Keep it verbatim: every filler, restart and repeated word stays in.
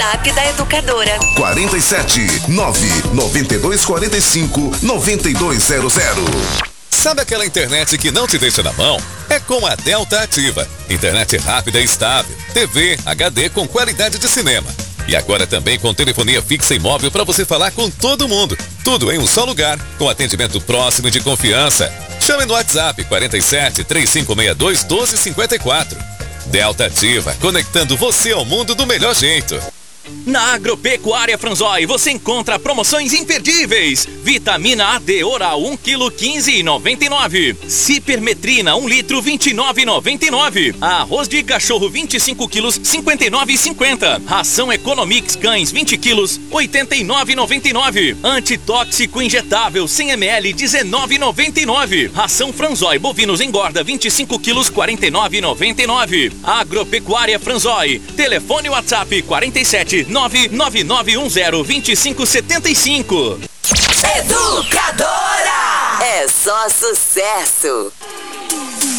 WhatsApp da Educadora. quarenta e sete, nove nove dois quatro cinco, nove dois zero zero. Sabe aquela internet que não te deixa na mão? É com a Delta Ativa. Internet rápida e estável. T V, H D com qualidade de cinema. E agora também com telefonia fixa e móvel para você falar com todo mundo. Tudo em um só lugar, com atendimento próximo e de confiança. Chame no WhatsApp quarenta e sete, três cinco seis dois, um dois cinco quatro. Delta Ativa, conectando você ao mundo do melhor jeito. Na Agropecuária Franzói você encontra promoções imperdíveis. Vitamina A D Oral um quilo quinze reais e noventa e nove centavos. Cipermetrina um litro vinte e nove reais e noventa e nove centavos. Arroz de cachorro vinte e cinco quilos cinquenta e nove reais e cinquenta centavos. Ração Economix Cães vinte quilos oitenta e nove reais e noventa e nove centavos. Antitóxico injetável cem mililitros dezenove reais e noventa e nove centavos. Ração Franzói Bovinos Engorda vinte e cinco quilos quarenta e nove reais e noventa e nove centavos. Agropecuária Franzói. Telefone WhatsApp quarenta e sete, nove nove nove um zero, dois cinco sete cinco. Educadora! É só sucesso!